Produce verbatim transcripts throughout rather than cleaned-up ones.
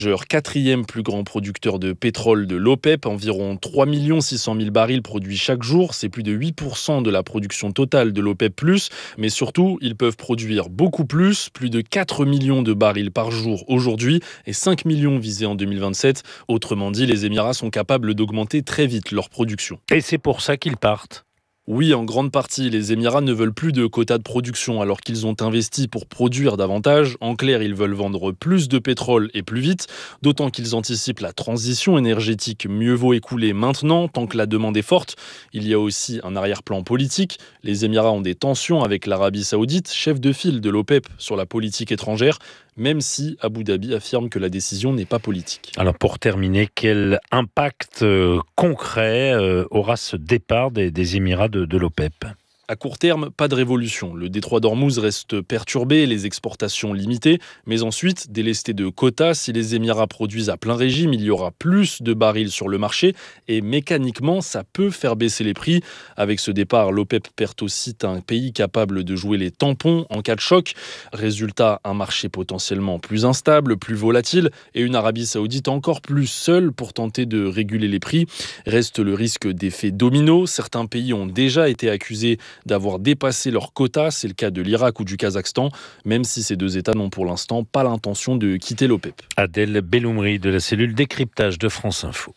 Quatrième plus grand producteur de pétrole de l'OPEP, environ trois millions six cent mille barils produits chaque jour. C'est plus de huit pour cent de la production totale de l'OPEP plus. Mais surtout, ils peuvent produire beaucoup plus, plus de quatre millions de barils par jour aujourd'hui et cinq millions visés en deux mille vingt-sept. Autrement dit, les Émirats sont capables d'augmenter très vite leur production. Et c'est pour ça qu'ils partent. Oui, en grande partie, les Émirats ne veulent plus de quotas de production alors qu'ils ont investi pour produire davantage. En clair, ils veulent vendre plus de pétrole et plus vite, d'autant qu'ils anticipent la transition énergétique. Mieux vaut écouler maintenant, tant que la demande est forte. Il y a aussi un arrière-plan politique. Les Émirats ont des tensions avec l'Arabie Saoudite, chef de file de l'OPEP sur la politique étrangère, même si Abu Dhabi affirme que la décision n'est pas politique. Alors pour terminer, quel impact euh, concret euh, aura ce départ des, des Émirats de, de l'OPEP ? À court terme, pas de révolution. Le détroit d'Ormuz reste perturbé, les exportations limitées. Mais ensuite, délesté de quotas, si les Émirats produisent à plein régime, il y aura plus de barils sur le marché. Et mécaniquement, ça peut faire baisser les prix. Avec ce départ, l'OPEP perd aussi un pays capable de jouer les tampons en cas de choc. Résultat, un marché potentiellement plus instable, plus volatile et une Arabie Saoudite encore plus seule pour tenter de réguler les prix. Reste le risque d'effet domino. Certains pays ont déjà été accusés d'avoir dépassé leurs quotas, c'est le cas de l'Irak ou du Kazakhstan, même si ces deux États n'ont pour l'instant pas l'intention de quitter l'OPEP. Adèle Belloumri de la cellule décryptage de France Info.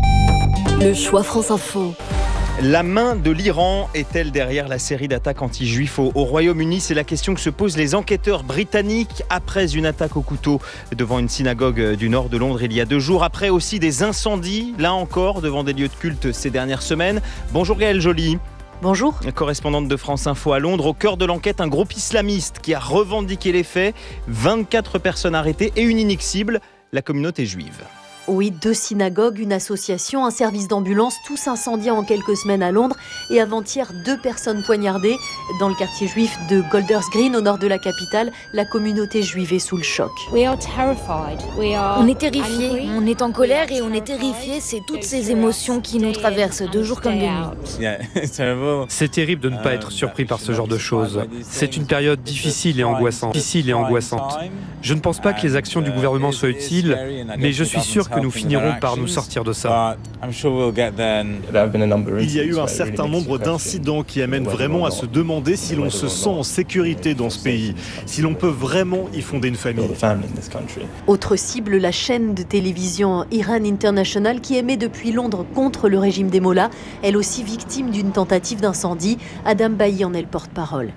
Le choix France Info. La main de l'Iran est-elle derrière la série d'attaques anti-juifs au, au Royaume-Uni ? C'est la question que se posent les enquêteurs britanniques après une attaque au couteau devant une synagogue du nord de Londres il y a deux jours. Après aussi des incendies, là encore, devant des lieux de culte ces dernières semaines. Bonjour Gaëlle Joly. Bonjour. Correspondante de France Info à Londres, au cœur de l'enquête, un groupe islamiste qui a revendiqué les faits. vingt-quatre personnes arrêtées et une unique cible, la communauté juive. Oui, deux synagogues, une association, un service d'ambulance, tous incendiés en quelques semaines à Londres. Et avant-hier, deux personnes poignardées. Dans le quartier juif de Golders Green, au nord de la capitale, la communauté juive est sous le choc. On est terrifiés, on est en colère et on est terrifiés. C'est toutes ces émotions qui nous traversent de jour comme de nuit. C'est terrible de ne pas être surpris par ce genre de choses. C'est une période difficile et angoissante. Difficile et angoissante. Je ne pense pas que les actions du gouvernement soient utiles, mais je suis sûr que nous finirons par nous sortir de ça. Il y a eu un certain nombre d'incidents qui amènent vraiment à se demander si l'on se sent en sécurité dans ce pays, si l'on peut vraiment y fonder une famille. Autre cible, la chaîne de télévision Iran International qui émet depuis Londres contre le régime des Mollahs, elle aussi victime d'une tentative d'incendie. Adam Bailly en est le porte-parole.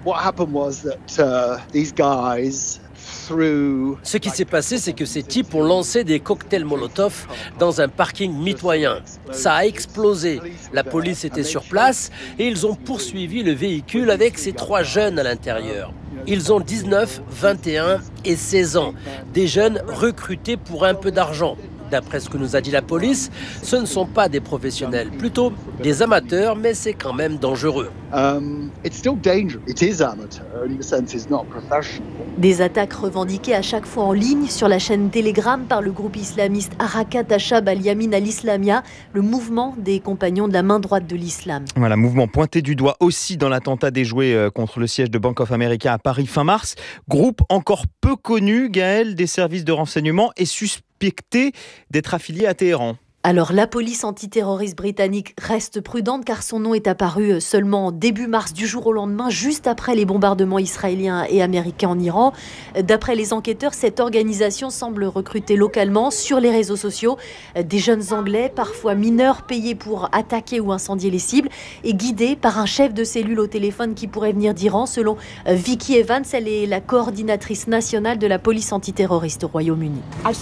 Ce qui s'est passé, c'est que ces types ont lancé des cocktails Molotov dans un parking mitoyen. Ça a explosé. La police était sur place et ils ont poursuivi le véhicule avec ces trois jeunes à l'intérieur. Ils ont dix-neuf, vingt et un et seize ans. Des jeunes recrutés pour un peu d'argent. D'après ce que nous a dit la police, ce ne sont pas des professionnels, plutôt des amateurs, mais c'est quand même dangereux. Um, it's still dangerous. It is amateur, in the sense it's not professional. Des attaques revendiquées à chaque fois en ligne sur la chaîne Telegram par le groupe islamiste Harakat Ashab al-Yamin al-Islamia, le mouvement des compagnons de la main droite de l'islam. Voilà, mouvement pointé du doigt aussi dans l'attentat déjoué contre le siège de Bank of America à Paris fin mars. Groupe encore peu connu, Gaël, des services de renseignement et suspecté d'être affilié à Téhéran. Alors la police antiterroriste britannique reste prudente car son nom est apparu seulement début mars du jour au lendemain, juste après les bombardements israéliens et américains en Iran. D'après les enquêteurs, cette organisation semble recruter localement sur les réseaux sociaux des jeunes Anglais, parfois mineurs, payés pour attaquer ou incendier les cibles et guidés par un chef de cellule au téléphone qui pourrait venir d'Iran. Selon Vicky Evans, elle est la coordinatrice nationale de la police antiterroriste au Royaume-Uni.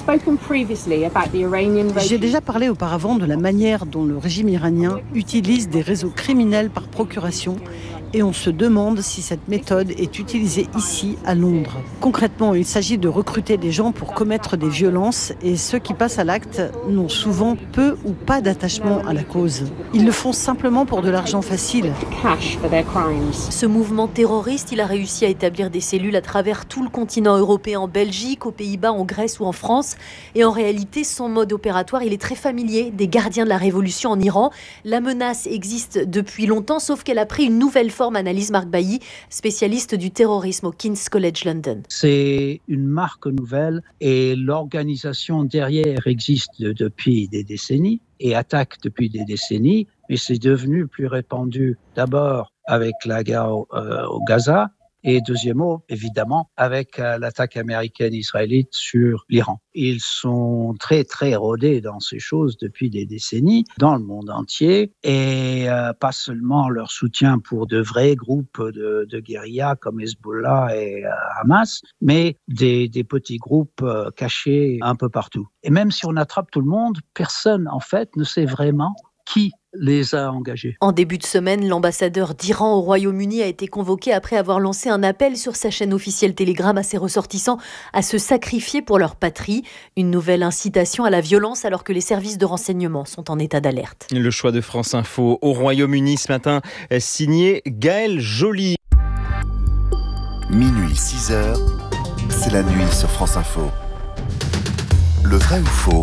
J'ai déjà parlé auparavant de la manière dont le régime iranien utilise des réseaux criminels par procuration et on se demande si cette méthode est utilisée ici à Londres. Concrètement, il s'agit de recruter des gens pour commettre des violences et ceux qui passent à l'acte n'ont souvent peu ou pas d'attachement à la cause. Ils le font simplement pour de l'argent facile. Ce mouvement terroriste, il a réussi à établir des cellules à travers tout le continent européen, en Belgique, aux Pays-Bas, en Grèce ou en France. Et en réalité, son mode opératoire, il est très familier des gardiens de la révolution en Iran. La menace existe depuis longtemps, sauf qu'elle a pris une nouvelle forme, analyse Marc Bailly, spécialiste du terrorisme au King's College London. C'est une marque nouvelle et l'organisation derrière existe depuis des décennies et attaque depuis des décennies, mais c'est devenu plus répandu d'abord avec la guerre au, euh, au Gaza et deuxièmement, évidemment, avec euh, l'attaque américaine-israélite sur l'Iran. Ils sont très, très rodés dans ces choses depuis des décennies dans le monde entier et euh, pas seulement leur soutien pour de vrais groupes de, de guérilla comme Hezbollah et euh, Hamas, mais des, des petits groupes euh, cachés un peu partout. Et même si on attrape tout le monde, personne, en fait, ne sait vraiment qui les a engagés. En début de semaine, l'ambassadeur d'Iran au Royaume-Uni a été convoqué après avoir lancé un appel sur sa chaîne officielle Telegram à ses ressortissants à se sacrifier pour leur patrie. Une nouvelle incitation à la violence alors que les services de renseignement sont en état d'alerte. Le choix de France Info au Royaume-Uni ce matin, signé Gaël Joly. Minuit, six heures, c'est la nuit sur France Info. Le vrai ou faux ?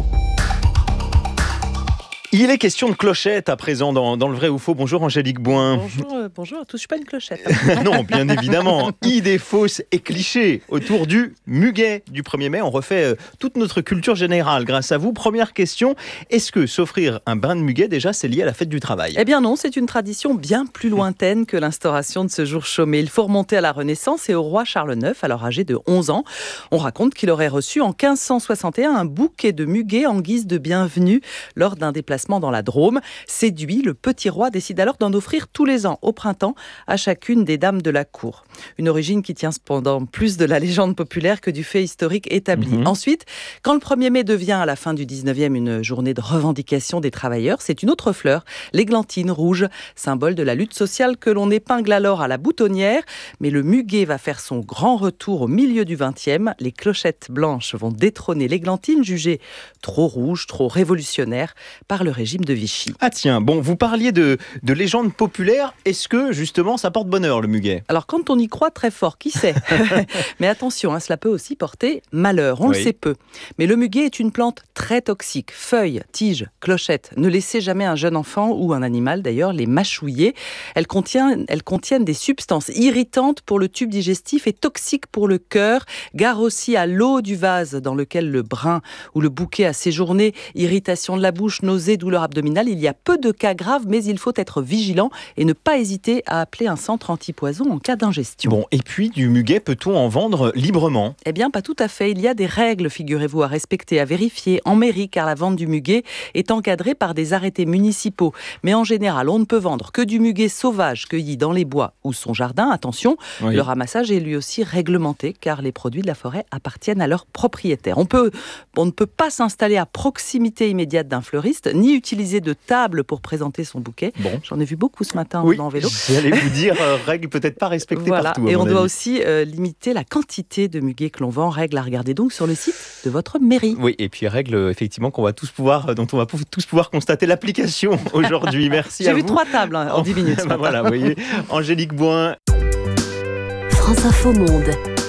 Il est question de clochette à présent dans, dans le vrai ou faux. Bonjour Angélique Boin. Bonjour, euh, bonjour, je touche pas une clochette. Non, bien évidemment. Idées fausses et clichés autour du muguet du premier mai. On refait euh, toute notre culture générale grâce à vous. Première question, est-ce que s'offrir un brin de muguet, déjà, c'est lié à la fête du travail ? Eh bien non, c'est une tradition bien plus lointaine que l'instauration de ce jour chômé. Il faut remonter à la Renaissance et au roi Charles neuf, alors âgé de onze ans. On raconte qu'il aurait reçu en quinze cent soixante et un un bouquet de muguet en guise de bienvenue lors d'un déplacement dans la Drôme. Séduit, le petit roi décide alors d'en offrir tous les ans au printemps à chacune des dames de la cour. Une origine qui tient cependant plus de la légende populaire que du fait historique établi. Mmh. Ensuite, quand le premier mai devient à la fin du dix-neuvième une journée de revendication des travailleurs, c'est une autre fleur, l'églantine rouge, symbole de la lutte sociale que l'on épingle alors à la boutonnière. Mais le muguet va faire son grand retour au milieu du vingtième. Les clochettes blanches vont détrôner l'églantine, jugée trop rouge, trop révolutionnaire par le régime de Vichy. Ah tiens, bon, vous parliez de, de légendes populaires. Est-ce que, justement, ça porte bonheur, le muguet ? Alors, quand on y croit très fort, qui sait ? Mais attention, hein, cela peut aussi porter malheur. On oui. le sait peu. Mais le muguet est une plante très toxique. Feuilles, tiges, clochettes. Ne laissez jamais un jeune enfant ou un animal, d'ailleurs, les mâchouiller. Elles contiennent, elles contiennent des substances irritantes pour le tube digestif et toxiques pour le cœur. Gare aussi à l'eau du vase dans lequel le brin ou le bouquet a séjourné. Irritation de la bouche, nausées, douleurs abdominales, il y a peu de cas graves, mais il faut être vigilant et ne pas hésiter à appeler un centre antipoison en cas d'ingestion. Bon, et puis du muguet, peut-on en vendre librement ? Eh bien, pas tout à fait. Il y a des règles, figurez-vous, à respecter, à vérifier en mairie, car la vente du muguet est encadrée par des arrêtés municipaux. Mais en général, on ne peut vendre que du muguet sauvage cueilli dans les bois ou son jardin. Attention, oui. Le ramassage est lui aussi réglementé, car les produits de la forêt appartiennent à leurs propriétaires. On peut, on ne peut pas s'installer à proximité immédiate d'un fleuriste, ni utiliser de table pour présenter son bouquet. Bon. J'en ai vu beaucoup ce matin oui, en vélo. J'allais vous dire, euh, règle peut-être pas respectée voilà. partout. Et on avis. doit aussi euh, limiter la quantité de muguet que l'on vend. Règle à regarder donc sur le site de votre mairie. Oui, et puis règle effectivement qu'on va tous pouvoir, dont on va tous pouvoir constater l'application aujourd'hui. Merci. J'ai à vu vous. trois tables hein, en dix minutes. bah voilà, vous voyez, Angélique Boin. France Info Monde.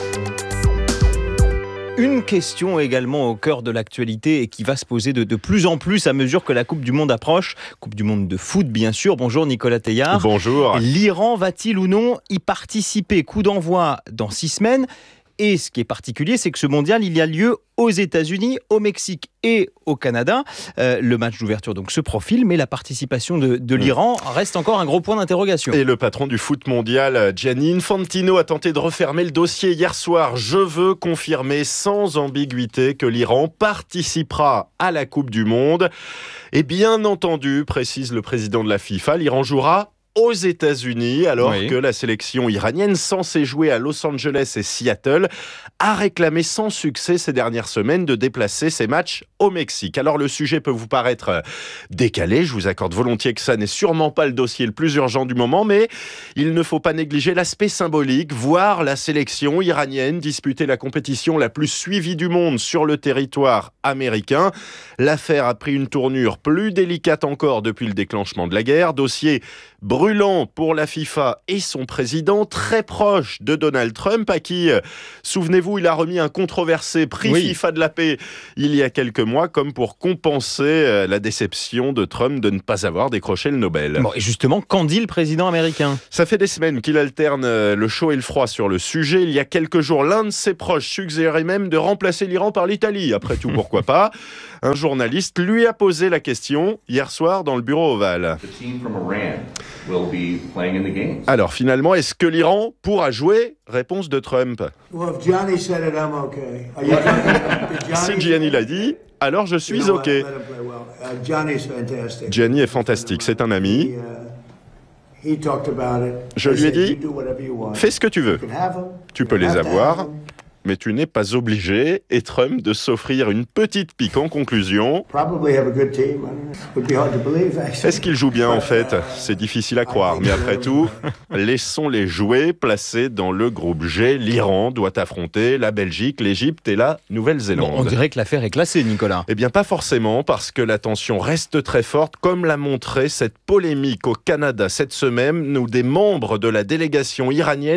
Une question également au cœur de l'actualité et qui va se poser de, de plus en plus à mesure que la Coupe du Monde approche. Coupe du Monde de foot, bien sûr. Bonjour Nicolas Teillard. Bonjour. L'Iran va-t-il ou non y participer ? Coup d'envoi dans six semaines. Et ce qui est particulier, c'est que ce mondial, il y a lieu aux États-Unis, au Mexique et au Canada. Euh, le match d'ouverture donc se profile, mais la participation de, de l'Iran reste encore un gros point d'interrogation. Et le patron du foot mondial, Gianni Infantino, a tenté de refermer le dossier hier soir. Je veux confirmer sans ambiguïté que l'Iran participera à la Coupe du Monde. Et bien entendu, précise le président de la FIFA, l'Iran jouera aux États-Unis, alors oui. que la sélection iranienne, censée jouer à Los Angeles et Seattle, a réclamé sans succès ces dernières semaines de déplacer ses matchs au Mexique. Alors le sujet peut vous paraître décalé, je vous accorde volontiers que ça n'est sûrement pas le dossier le plus urgent du moment, mais il ne faut pas négliger l'aspect symbolique, voir la sélection iranienne disputer la compétition la plus suivie du monde sur le territoire américain. L'affaire a pris une tournure plus délicate encore depuis le déclenchement de la guerre, dossier brûlant pour la FIFA et son président, très proche de Donald Trump, à qui, euh, souvenez-vous, il a remis un controversé prix oui. FIFA de la paix il y a quelques mois, comme pour compenser euh, la déception de Trump de ne pas avoir décroché le Nobel. Bon, et justement, qu'en dit le président américain ? Ça fait des semaines qu'il alterne euh, le chaud et le froid sur le sujet. Il y a quelques jours, l'un de ses proches suggérait même de remplacer l'Iran par l'Italie. Après tout, pourquoi pas ? Un journaliste lui a posé la question hier soir dans le bureau ovale. Alors finalement, est-ce que l'Iran pourra jouer ? Réponse de Trump. Si Gianni l'a dit, alors je suis OK. Gianni est fantastique, c'est un ami. Je lui ai dit, fais ce que tu veux. Tu peux les avoir, mais tu n'es pas obligé, et Trump de s'offrir une petite pique en conclusion. Est-ce qu'il joue bien en fait ? C'est difficile à croire, mais après tout, laissons-les jouer, placés dans le groupe G. L'Iran doit affronter la Belgique, l'Égypte et la Nouvelle-Zélande. Bon, on dirait que l'affaire est classée, Nicolas. Eh bien, pas forcément, parce que la tension reste très forte, comme l'a montré cette polémique au Canada cette semaine, où des membres de la délégation iranienne